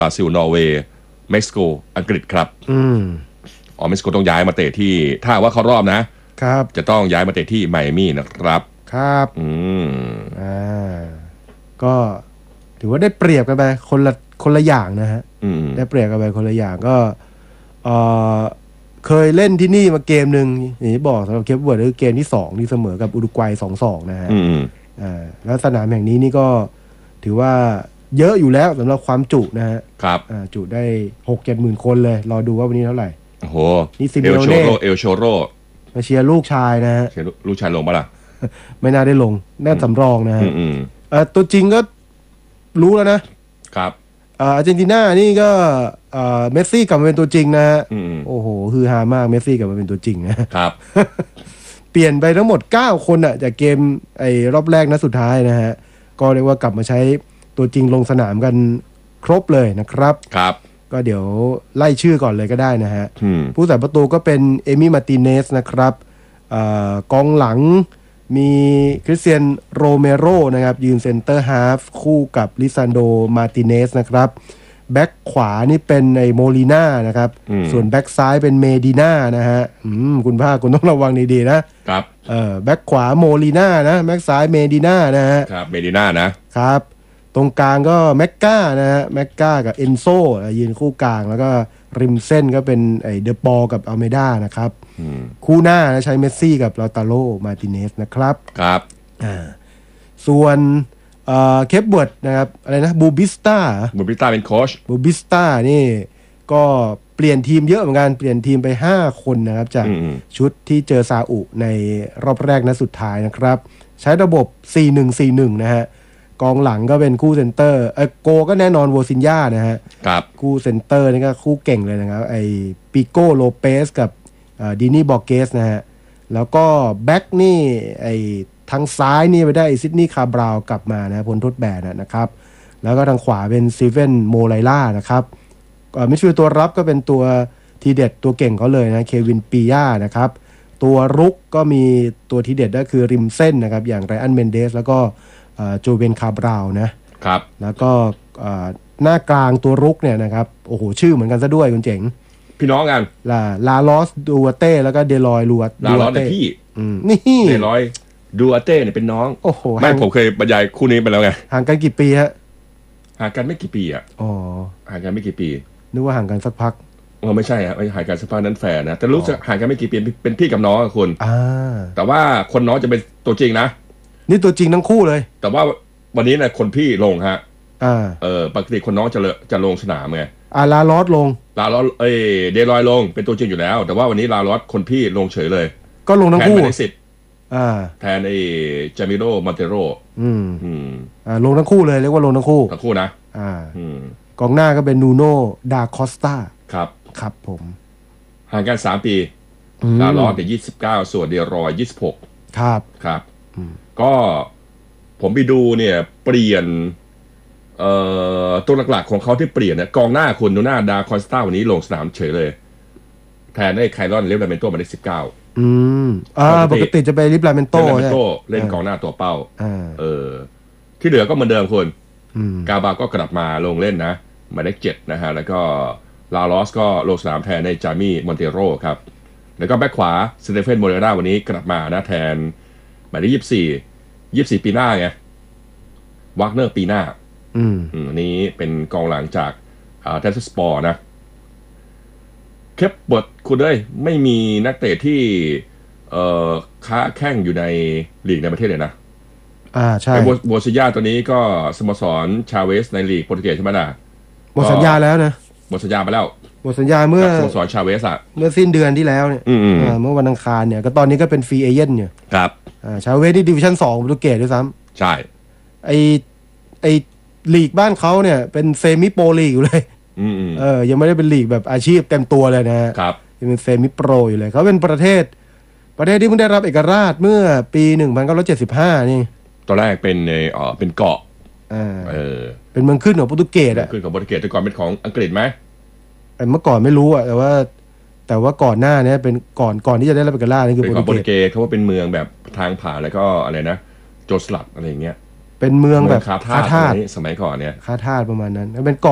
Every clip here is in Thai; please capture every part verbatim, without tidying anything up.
บราซิลนอร์เวย์เม็กซิโกอังกฤษครับอืมอ๋อเม็กซิโกต้องย้ายมาเตะที่ถ้าว่าเขารอบนะครับจะต้องย้ายมาเตะที่ไมอามี่นะครับครับอืมอ่าก็ถือว่าได้เปรียบกันไปคนละคนละอย่างนะฮะได้เปรียบกันไปคนละอย่างก็เออเคยเล่นที่นี่มาเกมหนึ่งอย่างที่บอกสำหรับเคปเวิร์ดคือเกมที่สองที่เสมอกับอุรุกวัยสองสองนะฮะอ่าแล้วสนามแห่งนี้นี่ก็ถือว่าเยอะอยู่แล้วสำหรับความจุนะฮะครับอ่าจุได้หกเจ็ดหมื่นคนเลยรอดูว่าวันนี้เท่าไหร่โอ้โหนี่ซิเอลโชโรเอลโชโรมาเชียร์ลูกชายนะฮะเชียร์ลูกชายลงปะล่ะไม่น่าได้ลงน่าสำรองนะฮะเออตัวจริงก็รู้แล้วนะครับอาร์เจนตินานี่ก็เมสซี่กลับมาเป็นตัวจริงนะฮะโอ้โหคือฮามากเมสซี่กลับมาเป็นตัวจริงนะครับเปลี่ยนไปทั้งหมดเก้าคนอ่ะจากเกมไอ้รอบแรกนัดสุดท้ายนะฮะก็เรียกว่ากลับมาใช้ตัวจริงลงสนามกันครบเลยนะครับครับก็เดี๋ยวไล่ชื่อก่อนเลยก็ได้นะฮะผู้สาประตูก็เป็นเอมี่มาร์ติเนสนะครับกองหลังมีคริสเตียนโรเมโรนะครับยืนเซนเตอร์ฮาฟคู่กับลิซานโดมาร์ติเนสนะครับแบ็คขวานี่เป็นไอโมลีน่านะครับส่วนแบ็คซ้ายเป็นเมดิน่านะฮะคุณภาคคุณต้องระวังดีๆนะครับเออแบ็คขวาโมลีน่านะแบ็คซ้ายเมดิน่านะฮะครับเมดิน่านะครับตรงกลางก็แม็กก้านะฮะแม็กก้ากับเอนโซยืนคู่กลางแล้วก็ริมเส้นก็เป็นไอเดอปอลกับอัลเมดานะครับคู่หน้านะใช้เมสซี่กับลาตาโรมาร์ติเนสนะครับครับอ่าส่วนเคปเวิร์ดนะครับอะไรนะบูบิสตาบูบิสตาเป็นโค้ชบูบิสตานี่ก็เปลี่ยนทีมเยอะเหมือนกันเปลี่ยนทีมไปห้าคนนะครับจากชุดที่เจอซาอุในรอบแรกนัดสุดท้ายนะครับใช้ระบบ สี่หนึ่งสี่หนึ่ง นะฮะกองหลังก็เป็นคู่เซนเตอร์เออโกก็แน่นอนโวซินญานะฮะครับคู่เซนเตอร์นี่ก็คู่เก่งเลยนะครับไอปิโก้โลเปสกับดินี่บอร์เกสนะฮะแล้วก็แบ็กนี่ไอทางซ้ายนี่ไปได้ซิดนีย์คาบราวกลับมานะพ้นโทษแบนนะครับแล้วก็ทางขวาเป็นซีเวนโมไลล่านะครับมิดฟิลด์ตัวรับก็เป็นตัวทีเด็ดตัวเก่งเขาเลยนะเควินปีย่านะครับตัวรุกก็มีตัวทีเด็ดก็คือริมเส้นนะครับอย่างไรอันเมนเดสแล้วก็โจเบนคาบราวนะครับแล้วก็หน้ากลางตัวรุกเนี่ยนะครับโอ้โหชื่อเหมือนกันซะด้วยคุณเจ๋งพี่น้องกันลาลาลอสดูอาเต้แล้วก็เดลอยลูอาลาลอสเป็นพี่นี่เดลอยดูอาเต้เนี่ยเป็นน้องโอ้โหไม่ผมเคยบรรยายคู่นี้ไปแล้วไงห่างกันกี่ปีฮะห่างกันไม่กี่ปีอ่ะอ๋อห่างกันไม่กี่ปีนึกว่าห่างกันสักพักอ๋อไม่ใช่ฮะห่างกันสักพักนั้นแฟนนะแต่รู้สึกห่างกันไม่กี่ปีเป็นพี่กับน้องอะคุณอ่าแต่ว่าคนน้องจะเป็นตัวจริงนะนี่ตัวจริงทั้งคู่เลยแต่ว่าวันนี้นะคนพี่ลงฮะอ่าเออปกติคนน้องจะจะลงสนามไงอ่าลาลอสลงลาลอสเอ้เดลอยลงเป็นตัวจริงอยู่แล้วแต่ว่าวันนี้ลาลอสคนพี่ลงเฉยเลยก็ลงทั้งคู่แทนไม่ได้สิทธิ์อ่าแทนไอ้จามิโรมอนเตโรอืมอืมอ่าลงทั้งคู่เลยเรียกว่าลงทั้งคู่ทั้งคู่นะอ่าอืมกองหน้าก็เป็นนูโน่ดาคอสตาครับครับผมห่างกันสามปีลาลอสเนี่ยยี่สิบเก้าส่วนเดลอยยี่สิบหกครับครับก็ผมไปดูเนี่ยเปลี่ยนเอ่อตัวหลักๆของเขาที่เปลี่ยนเนี่ยกองหน้าคุณนูน่าดาคอสตาวันนี้ลงสนามเฉยเลยแทนได้ไคลอนเลฟลาเมนโตมาได้สิบเก้าอืมอ่าปกติจะไปลิฟลาเมนโตเล่นกองหน้าตัวเป้าเออที่เหลือก็เหมือนเดิมคุณกาบาก็กลับมาลงเล่นนะหมายเลขเจ็ดนะฮะแล้วก็ลาลอสก็ลงสนามแทนในจามี่มอนเตโรครับแล้วก็แบ็คขวาสเตเฟนโมเรราวันนี้กลับมานะแทนหมายเลขยี่สิบสี่ยี่สิบสี่ปีหน้าไงวากเนอร์ปีหน้าอืมอันนี้เป็นกองหลังจากอ่าเทสสปอร์นะเคปเบิร์ดคุณเอ้ยไม่มีนักเตะที่เอ่อค้าแข่งอยู่ในลีกในประเทศเลยนะอ่าใช่โบซิยาตัวนี้ก็สโมสรชาเวสในลีกโปรตุเกสใช่ไหมล่ะหมดสัญญาแล้วนะหมดสัญญาไปแล้วหมดสัญญาเมื่อสโมสรชาเวสอะเมื่อสิ้นเดือนที่แล้วเนี่ยเมื่อวันอังคารเนี่ยก็ตอนนี้ก็เป็นฟรีเอเจนต์อยู่ครับอ่าชาเวสที่ดิวิชั่นสองโปรตุเกสด้วยซ้ำใช่ไอไอลีกบ้านเขาเนี่ยเป็นเซมิโปรลีกอยู่เลยเออยังไม่ได้เป็นลีกแบบอาชีพเต็มตัวเลยนะครับยังเป็นเซมิโปรอยู่เลยเขาเป็นประเทศประเทศที่เพิ่งได้รับเอกราชเมื่อปีหนึ่งพันเก้าร้อยเจ็ดสิบห้านี่ตอนแรกเป็นในเออเป็นเกาะอ่าเออเป็นเมืองขึ้นของโปรตุเกสอะขึ้นของโปรตุเกสแต่ก่อนเป็นของอังกฤษไหมเมื่อก่อนไม่รู้อะแต่ว่าแต่ว่าก่อนหน้านี้เป็นก่อนก่อนที่จะได้รับเอกราชนี่คือโปรตุเกสเขาว่าเป็นเมืองแบบทางผ่านแล้วก็อะไรนะโจสลัดอะไรอย่างเงี้ยเป็นเมืองแบบคาทาสสมัยก่อนเนี่ยคาทาสประมาณนั้นเป็นเกาะ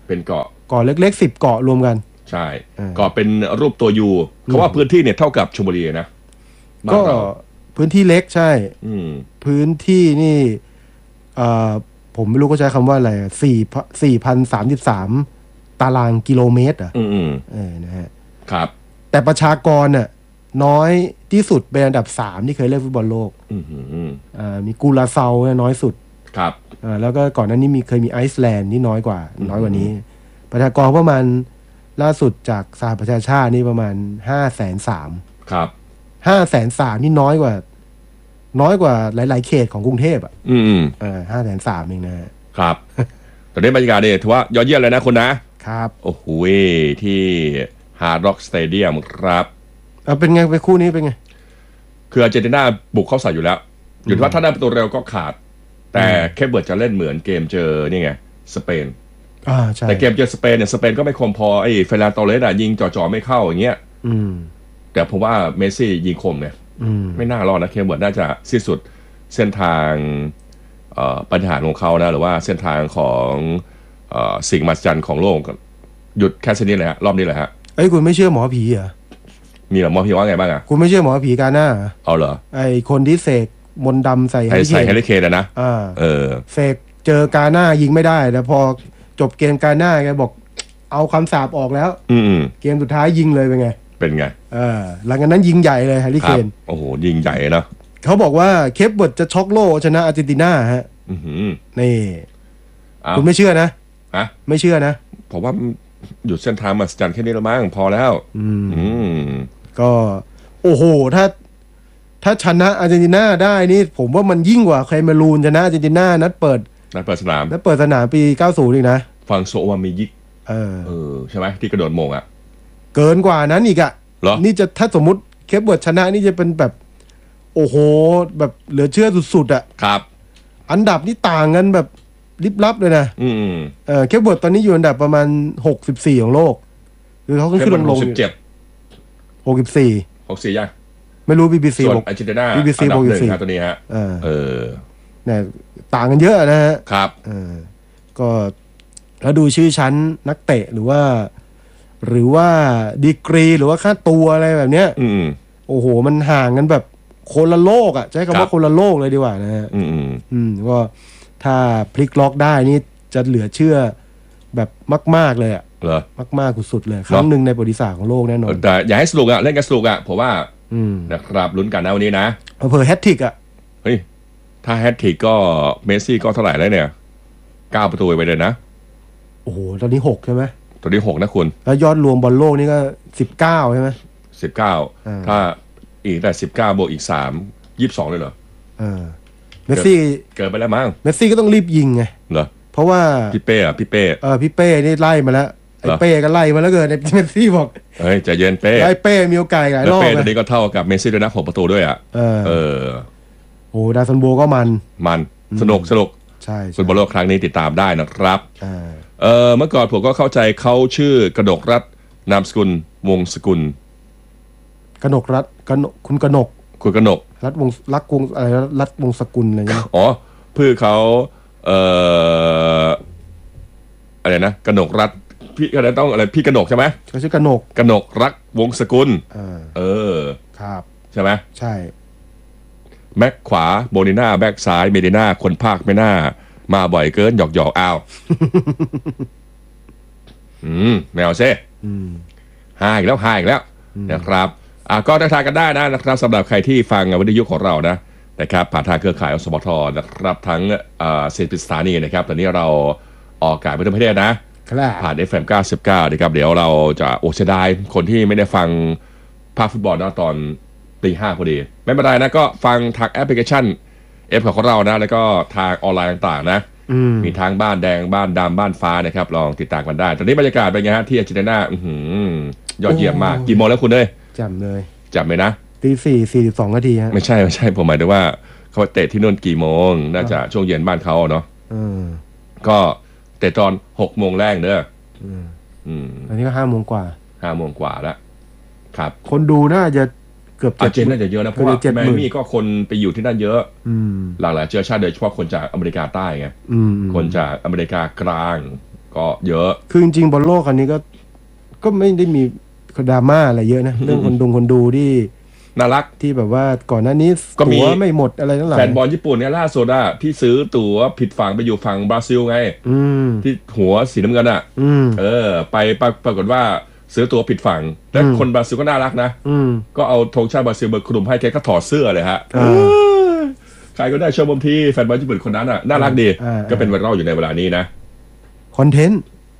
เป็นเกาะเกาะเล็กๆสิบเกาะรวมกันใช่เกาะเป็นรูปตัวยูเขาว่าพื้นที่เนี่ยเท่ากับชลบุรีนะก็พื้นที่เล็กใช่พื้นที่นี่ผมไม่รู้ก็ใช้คำว่าอะไรสี่สี่พันสามสิบสามตารางกิโลเมตรอ่ะเออนะฮะครับแต่ประชากรน่ะน้อยที่สุดเป็นอันดับสามที่เคยเล่นฟุตบอลโลกอ่ามีกูราเซาเนี่ยน้อยสุดครับอ่าแล้วก็ก่อนหน้านี้มีเคยมีไอซ์แลนด์ที่น้อยกว่าน้อยกว่านี้ประชากรประมาณล่าสุดจากสหประชาชาตินี่ประมาณห้าแสนสามครับห้าแสนสามนี่น้อยกว่าน้อยกว่าหลายๆเขตของกรุงเทพอ่ะอืมอ่าห้าแสนสามเองนะครับตอนนี้บรรยากาศเนี่ยถือว่ายอดเยี่ยมเลยนะคุณนะครับโอ้โหที่ฮาร์ดร็อกสเตเดียมครับเอาเป็นไงไปคู่นี้เป็นไงคืออาร์เจนตินาบุกเข้าใส่อยู่แล้วอยู่ที่ว่าถ้าได้ประตูเร็วก็ขาดแต่เคปเบิร์ดจะเล่นเหมือนเกมเจอนี่ไงสเปนอ่าใช่แต่เกมเจอสเปนเนี่ยสเปนก็ไม่คมพอไอ้เฟรนันโตเลสอ่ะยิงจ่อๆไม่เข้าอย่างเงี้ยอืมแต่ผมว่าเมสซี่ยิงคมเนี่ยไม่น่ารอดนะเคปเบิร์ดน่าจะสิ้นสุดเส้นทางปัญหาของเขานะหรือว่าเส้นทางของสิ่งมหัศจรรย์ของโลกหยุดแค่เส้นนี้เลยฮะรอบนี้เลยฮะเอ้ยคุณไม่เชื่อหมอผีเหรอมีหรอหมอผีว่าไงบ้างอ่ะคุณไม่เชื่อหมอผีกาหน้าเอาเหรอไอคนที่เสกมนต์ดำใส่แฮร์รี่เคนใส่แฮร์รี่เคนนะอ่าเออเสกเจอกาหน้ายิงไม่ได้แต่พอจบเกมกาหน้าแกบอกเอาคำสาปออกแล้วอืมเกมสุดท้ายยิงเลยเป็นไงเป็นไงเออหลังจากนั้นยิงใหญ่เลยแฮร์รี่เคนโอ้โหยิงใหญ่นะเขาบอกว่าเคปเบิร์ดจะช็อกโลกชนะอาร์เจนตินาฮะนี่คุณไม่เชื่อนะฮะไม่เชื่อนะผมว่าหยุดเส้นทางมหัศจรรย์แค่นี้ละมั้งพอแล้วอืมอืมก็โอ้โหถ้าถ้าชนะอาร์เจนตินาได้นี่ผมว่ามันยิ่งกว่าเคมารูนชนะอาร์เจนตินานัดเปิดนัดเปิดสนามนัดเปิดสนามปีเก้าสิบอีกนะฟังโซวามิยิกเออเออใช่ไหมที่กระโดดโมงอ่ะเกินกว่านั้นอีกอ่ะเหรอนี่จะถ้าสมมุติเคปเบิร์ดชนะนี่จะเป็นแบบโอ้โหแบบเหลือเชื่อสุดๆอ่ะครับอันดับนี่ต่างกันแบบลิบลับเลยนะอืมเออเคปเบิร์ดตอนนี้อยู่อันดับประมาณหกสิบสี่ของโลกคือเขาขึ้นขึ้นลงสิบเจ็ดหกสิบสี่หกสี่ยังไม่รู้บีบีซีส่วนอาร์เจนตินาบีบีซีอันดับหนึ่งครับตัวนี้ฮะเออเนี่ยต่างกันเยอะนะฮะครับเออก็แล้วดูชื่อชั้นนักเตะหรือว่าหรือว่าดีกรีหรือว่าค่าตัวอะไรแบบเนี้ยอืมโอ้โหมันห่างกันแบบคนละโลกอ่ะใช้คำว่าคนละโลกเลยดีกว่านะฮะอืมอืมก็ถ้าพลิกล็อกได้นี่จะเหลือเชื่อแบบมากๆเลยอ่ะเหรอมากๆสุดๆเลยครั้งหนึ่งในประวัติศาสตร์ของโลกแน่นอนแต่อย่าให้สนุกอ่ะเล่นกันสนุกอ่ะผมว่านะครับลุ้นกันนะวันนี้นะเผื่อแฮตทริกอ่ะเฮ้ยถ้าแฮตทริกก็เมสซี่ก็เท่าไหร่แล้วเนี่ยเก้าประตูไปเลยนะโอ้โหตอนนี้หกใช่ไหมตอนนี้หกนะคุณแล้วยอดรวมบอลโลกนี่ก็สิบเก้าใช่ไหมสิบเก้าถ้าอีกแต่สิบเก้าบวกอีกสามยี่สิบสองเลยเหรอเออเมสซี่เกิดไปแล้วมั้งเมสซี่ก็ต้องรีบยิงไงเหรอเพราะว่าพี่เป้อะพี่เป้เออพี่เป้นี่ไล่มาแล้วไอ้เป้ก็ไล่มาแล้วเกินไอ้เมสซี่บอกเฮ้ยใจเย็นเป้ไอ้เป้มีโอกาสหลายรอบเป้ตอนนี้ก็เท่ากับเมสซี่ด้วยนะหกประตูด้วยอ่ะเออโอ้ดาซันโบก็มันมันสนุกสนุกใช่ฟุตบอลโลกครั้งนี้ติดตามได้นะครับเออเมื่อก่อนผมก็เข้าใจเขาชื่อกระดกรัฐนามสกุลวงสกุลกนกรัฐกนกคุณกนกคุณกนกรัฐวงรัฐวงอะไรรัฐวงสกุลอะไรเงี้ยอ๋อเพื่อเขาเอ่ออะไรนะกนกรัฐพี่ก็ต้องอะไรพี่กนกใช่ไหมเขาชื่อกนกกนกรัฐวงสกุลเออครับใช่ไหมใช่แบ็คขวาโบนิน่าแบ็คซ้ายเมดิน่าคนภาคไม่น่ามาบ่อยเกินหยอกหยอกอ้าวอืมแมวเซ่หายอีกแล้วหายอีกแล้วนะครับอ่าก็ทักทายกันได้นะนะครับสำหรับใครที่ฟังวิทยุของเรานะนะครับผ่านทางเครือข่ายอสมทนะครับทั้งอ่าสิบสถานีนะครับตอนนี้เราออกอากาศไปทั่วประเทศนะผ่าน เอฟ เอ็ม เก้าสิบเก้านะครับเดี๋ยวเราจะโอ้เสียดายคนที่ไม่ได้ฟังภาคฟุตบอลนะตอนตีห้าพอดีไม่เป็นไรนะก็ฟังทางแอปพลิเคชันเอฟของเรานะแล้วก็ทางออนไลน์ต่างๆนะมีทางบ้านแดงบ้านดำบ้านฟ้านะครับลองติดตามกันได้ตอนนี้บรรยากาศเป็นไงฮะที่อาร์เจนตินายอดเยี่ยมมากกี่โมงแล้วคุณเอ้ยจำเลยจำไหมนะตีสี่สี่สิบสองนาทีฮะไม่ใช่ไม่ใช่ผมหมายถึงว่าเขาเตะที่นู่นกี่โมงน่าจะช่วงเย็นบ้านเขาเนาะก็เตะตอนหกโมงแรกเด้ออันนี้ก็ห้าโมงกว่าห้าโมงกว่าแล้วครับคนดูน่าจะเกือบเจ็ดน่าจะเยอะนะเพราะว่าแมนมี่ก็คนไปอยู่ที่นั่นเยอะหลากหลายเชื้อชาติโดยเฉพาะคนจากอเมริกาใต้ไงคนจากอเมริกากลางก็เยอะคือจริงๆบอลโลกครั้งนี้ก็ก็ไม่ได้มีดราม่าอะไรเยอะนะเรื่องคนดูคนดูที่น่ารักที่แบบว่าก่อนหน้านี้ตั๋วไม่หมดอะไรทั้งหลายแฟนบอลญี่ปุ่นเนี่ยล่าสุดอะที่ซื้อตั๋วผิดฝั่งไปอยู่ฝั่งบราซิลไงที่หัวสีน้ำเงินอะเออไปปรากฏว่าซื้อตั๋วผิดฝั่งและคนบราซิลก็น่ารักนะก็เอาธงชาติบราซิลมาคลุมให้แกก็ถอดเสื้อเลยฮะใครก็ได้ชมบมที่แฟนบอลญี่ปุ่นคนนั้นอะน่ารักดีก็เป็นไวรัลอยู่ในเวลานี้นะคอนเทนต์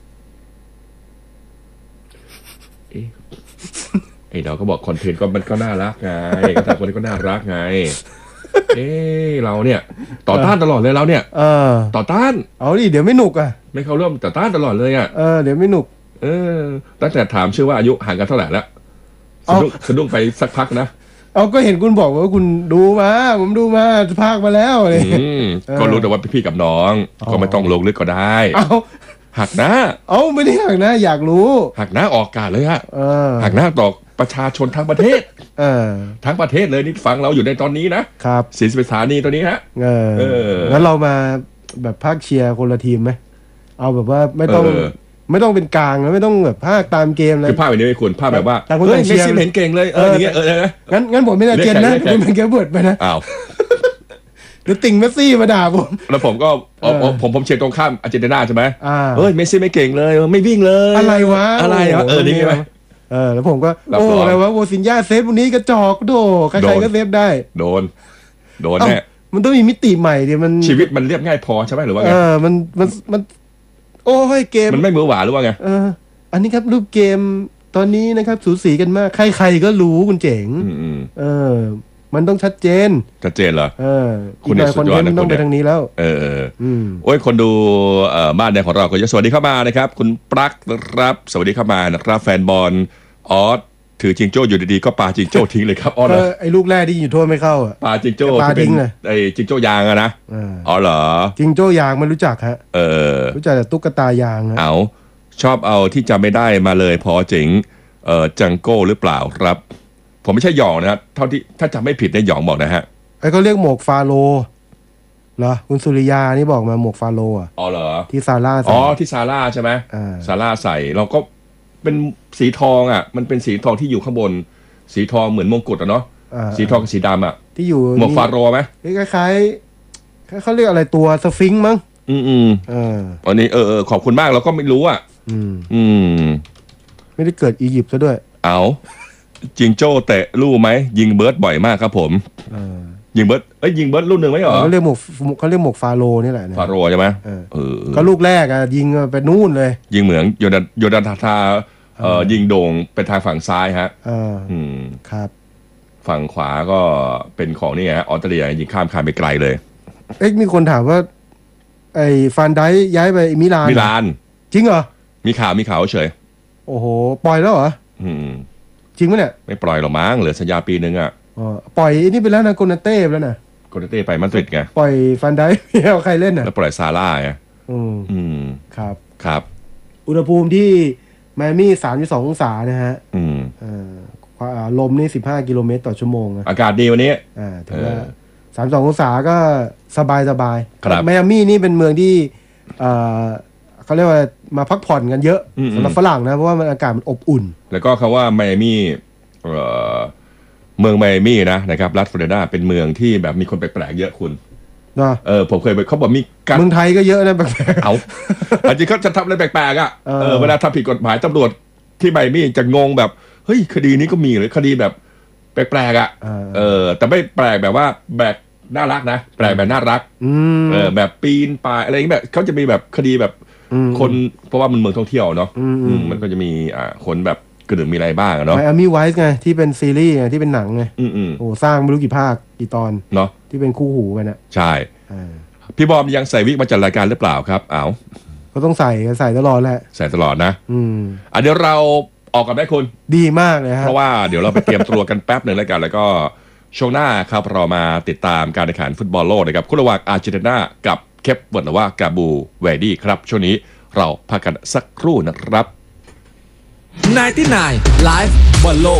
ไอ้เราก็บอกคอนเทนต์ก็มันก็น่ารักไงก็แต่คนนี้ก็น่ารักไงเอ้เราเนี่ยต่อต้านตลอดเลยเราเนี่ยเออต่อต้านเอาดิเดี๋ยวไม่หนุกอ่ะไม่เข้าร่วมต่อต้านตลอดเลยอ่ะเออเดี๋ยวไม่หนุกเออตั้งแต่ถามชื่อว่าอายุห่างกันเท่าไหร่แล้วสะดุ้งสะดุ้งไปสักพักนะเอาก็เห็นคุณบอกว่าคุณดูมาผมดูมาภาคมาแล้วเลยก็รู้แต่ว่าพี่กับน้องก็ไม่ต้องลงลึกก็ได้เอาหักหน้าเอาไม่ได้หักหน้าอยากรู้หักหน้าออกอากาศเลยฮะหักหน้าต่อประชาชนทั้งประเทศเออทั้งประเทศเลยนี่ฟังเราอยู่ในตอนนี้นะครับสี่สิบสถานีตอนนี้ฮะเออเอองั้นเรามาแบบภาคเชียร์คนละทีมไหมเอาแบบว่าไม่ต้องไม่ต้องเป็นกลางแล้วไม่ต้องแบบภาคตามเกมเลยคือภาคแบบนี้ไม่ควรภาคแบบว่าเฮ้ยเมสซี่เห็นเก่งเลยเอออย่างเงี้ยเอองั้นงั้นผมไม่ได้เจนนะผมเป็นแกเบิร์ดไปนะอ้าวเดี๋ยวติ่งเมสซี่มาด่าผมแล้วผมก็ผมผมเชียร์ตรงข้ามอาร์เจนตินาใช่ไหมเฮ้ยเมสซี่ไม่เก่งเลยไม่วิ่งเลยอะไรวะอะไรวะเออนี่ไงเออแล้วผมก็โอ้อะไรวะโวซินญาเซฟวันนี้กระจอกโดใครๆก็เซฟได้โดนโดนแน่มันต้องมีมิติใหม่ดิมันชีวิตมันเรียบง่ายพอใช่ไหมหรือว่าไงเออมันมันมันโอ้ยเกมมันไม่มือหวานหรือว่าไงเอออันนี้ครับรูปเกมตอนนี้นะครับสูสีกันมากใครๆก็รู้คุณเจ๋งเออมันต้องชัดเจนชัดเจนเหรอเออคุณในคอนเทนต์ต้องไปทางนี้แล้วเออเออโอ้ยคนดูเอ่อบ้านในของเราก็จะสวัสดีเข้ามานะครับคุณปลั๊กนะครับสวัสดีเข้ามานะครับแฟนบอลออสถือจิงโจ้อยู่ดีๆก็ปาจิงโจ้ทิ้งเลยครับอ๋อเหรอไอ้ลูกแรกที่อยู่โทษไม่เข้าอ่ะปาจิงโจ้ปาทิ้งเลยไอ้จิงโจ้ยางอะนะอ๋อเหรอจิงโจ้ยางไม่รู้จักฮะเออรู้จักแต่ตุ๊กตายางเอาชอบเอาที่จำไม่ได้มาเลยพอเจ๋งเอ่อจังโก้หรือเปล่าครับผมไม่ใช่หยองนะเท่าที่ถ้าจำไม่ผิดในหยองบอกนะฮะไอ้เขาเรียกหมวกฟาโลเหรอคุณสุริยานี่บอกมาหมวกฟาโลอ่ะอ๋อเหรอที่ซาร่าอ๋อที่ซาร่าใช่ไหมซาร่าใส่เราก็เป็นสีทองอ่ะมันเป็นสีทองที่อยู่ข้างบนสีทองเหมือนมงกุฎอ่ะเนาะสีทองกับสีดำอ่ะที่อยู่หมวกฟาโรไหมคล้ายๆเขาเรียกอะไรตัวสฟิงค์มั้งอืมอืมเอออันนี้เออเออขอบคุณมากเราก็ไม่รู้อ่ะอืมอืมไม่ได้เกิดอียิปต์ซะด้วยเอาจิงโจ้เตะลู่ไหมยิงเบิร์ดบ่อยมากครับผมยิงเบิร์ดเอ้ยยิงเบิร์ดลูกหนึ่งไหมเหรอเขาเรียกหมวกเขาเรียกหมวกฟาโรนี่แหละฟาโรใช่ไหมเออก็ลูกแรกอะยิงไปนู่นเลยยิงเหมือนโยดันโยดันทาทาเอ่อยิงโด่งเป็นทางฝั่งซ้ายฮะอืมครับฝั่งขวาก็เป็นของนี่ฮะออสเตรเลียยิงข้ามคานไปไกลเลยเอ๊ะมีคนถามว่าไอ้ฟานไดย้ายไปมิลานมิลานจริงเหรอมีข่าวมีข่าวเฉยโอ้โหปล่อยแล้วเหรออืมจริงไหมเนี่ยไม่ปล่อยหรอกมั้งเหลือสัญญาปีนึงอ่ะอ๋อปล่อยนี่ไปแล้วนะโกนาเต้ไปแล้วนะโกนาเต้ไปมาดริดไงปล่อยฟันไดไม่เอาใครเล่นอ่ะแล้วปล่อยซาร่าไงอืมอืมครับครับอุณหภูมิที่ไมอามี่สามสิบสององศานะฮะอืมอ่าลมนี่สิบห้ากิโลเมตรต่อชั่วโมงอากาศดีวันนี้อ่าถือว่าสามสิบสององศาก็สบายสบายไมอามี่นี่เป็นเมืองที่อ่าเขาเรียกว่ามาพักผ่อนกันเยอะสำหรับฝรั่งนะเพราะว่ามันอากาศมันอบอุ่นแล้วก็คำว่าไมอามี่เอ่อเมืองไมอามี่นะนะครับรัฐฟลอริดาเป็นเมืองที่แบบมีคนแปลกๆเยอะคุณเออผมเคยไปเขาบอกมีเมืองไทยก็เยอะนะแปลกๆเอาจริงเขาจะทำอะไรแปลกๆอ่ะเออเวลาทำผิดกฎหมายตำรวจที่ไมอามี่จะงงแบบเฮ้ยคดีนี้ก็มีหรือคดีแบบแปลกๆอ่ะเออแต่ไม่แปลกแบบว่าแบบน่ารักนะแปลกแบบน่ารักเออแบบปีนป่ายอะไรอย่างเงี้ยแบบเขาจะมีแบบคดีแบบคนเพราะว่ามันเมืองท่องเที่ยวเนาะมันก็จะมีอ่าคนแบบกระดึ่งมีอะไรบ้างเนาะไมอามี่ไวส์ไงที่เป็นซีรีส์ไงที่เป็นหนังไงโอ้สร้างไม่รู้กี่ภาคกี่ตอนเนาะที่เป็นคู่หูกันนะใช่พี่บอมยังใส่วิกมาจัดรายการหรือเปล่าครับอ้าวก็ต้องใส่ใส่ตลอดแหละใส่ตลอดนะอืมอ่ะเดี๋ยวเราออกกันได้คุณดีมากเลยครับเพราะว่าเดี๋ยวเราไปเตรียมตัวกันแป๊บหนึ่งแล้วกันแล้วก็ช่วงหน้าครับเรามาติดตามการแข่งขันฟุตบอลโลกนะครับคู่ระหว่างอาร์เจนตินากับเคปเวิร์ดหรือว่ากาบูเวดี้ครับช่วงนี้เราพักกันสักครู่นะครับไนน์ตี้ไนน์ ไลฟ์บอลโลก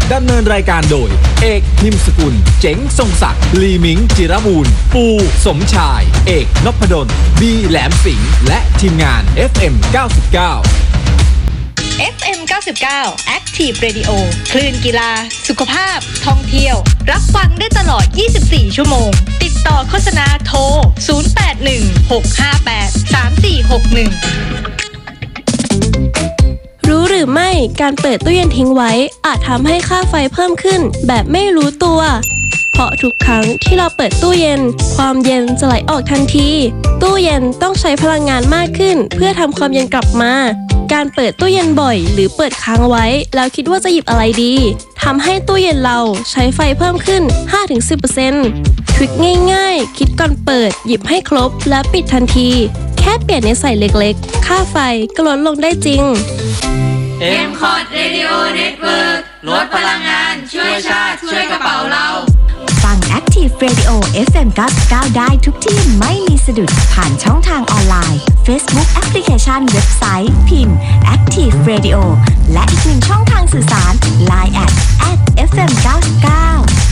ดำเนินรายการโดยเอกนิมสกุลเจ๋งทรงศักดิ์ลีมิงจิรบูรณ์ปูสมชายเอกนพดลบีแหลมสิงห์และทีมงาน เอฟ เอ็ม เก้าสิบเก้าเอฟ เอ็ม เก้าสิบเก้า Active Radio คลื่นกีฬาสุขภาพท่องเที่ยวรับฟังได้ตลอดยี่สิบสี่ชั่วโมงติดต่อโฆษณาโทรศูนย์ แปด หนึ่ง หก ห้า แปด สาม สี่ หก หนึ่งรู้หรือไม่การเปิดตู้เย็นทิ้งไว้อาจทำให้ค่าไฟเพิ่มขึ้นแบบไม่รู้ตัวเพราะทุกครั้งที่เราเปิดตู้เย็นความเย็นจะไหลออกทันทีตู้เย็นต้องใช้พลังงานมากขึ้นเพื่อทำความเย็นกลับมาการเปิดตู้เย็นบ่อยหรือเปิดค้างไว้แล้วคิดว่าจะหยิบอะไรดีทำให้ตู้เย็นเราใช้ไฟเพิ่มขึ้น ห้าถึงสิบเปอร์เซ็นต์ ทริคง่ายๆคิดก่อนเปิดหยิบให้ครบและปิดทันทีแค่เปลี่ยนนิสัยเล็กๆค่าไฟก็ลดลงได้จริงเอ็ม คอร์ด Radio Network ลดพลังงานช่วยชาติช่วยกระเป๋าเราฟัง Active Radio เอฟ เอ็ม เก้าสิบเก้าได้ทุกที่ไม่มีสะดุดผ่านช่องทางออนไลน์ Facebook แอปพลิเคชันเว็บไซต์พิมพ์ Active Radio และอีกหนึ่งช่องทางสื่อสาร ไลน์ แอท แอท เอฟ เอ็ม เก้าสิบเก้า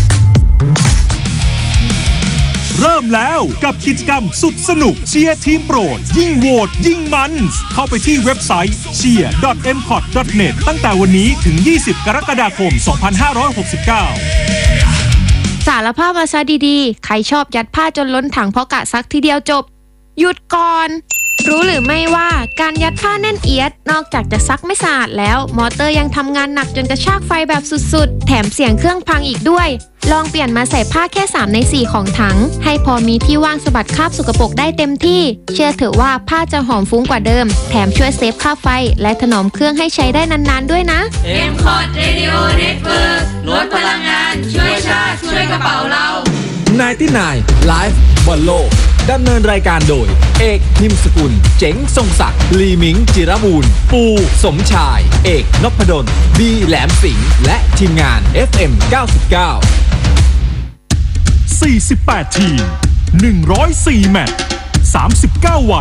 เริ่มแล้วกับกิจกรรมสุดสนุกเชียร์ทีมโปรดยิ่งโหวตยิ่งมันเข้าไปที่เว็บไซต์ เชียร์ ดอท เอ็ม คอร์ด ดอท เน็ต ตั้งแต่วันนี้ถึงยี่สิบกรกฎาคมสองพันห้าร้อยหกสิบเก้าสารภาพมาซะดีๆใครชอบยัดผ้าจนล้นถังเพราะกะซักทีเดียวจบหยุดก่อนรู้หรือไม่ว่าการยัดผ้าแน่นเอียดนอกจากจะซักไม่สะอาดแล้วมอเตอร์ยังทำงานหนักจนกระชากไฟแบบสุดๆแถมเสียงเครื่องพังอีกด้วยลองเปลี่ยนมาใส่ผ้าแค่สามในสี่ของถังให้พอมีที่ว่างสะบัดคราบสกปรกได้เต็มที่เชื่อเถอะว่าผ้าจะหอมฟุ้งกว่าเดิมแถมช่วยเซฟค่าไฟและถนอมเครื่องให้ใช้ได้นานๆด้วยนะเอ็ม คอร์ด Radio Network ลดพลังงานช่วยชาติช่วยกระเป๋าเราไนน์ตี้ไนน์ Live บอลโลกดำเนินรายการโดยเอกนิมสกุลเจ๋งทรงศักดิ์ลีมิงจิรบูรณ์ปูสมชายเอกนพดลบีแหลมสิงห์และทีมงาน เอฟ เอ็ม เก้าสิบเก้าสี่สิบแปด ทีม หนึ่งร้อยสี่ แมตช์ สามสิบเก้า วัน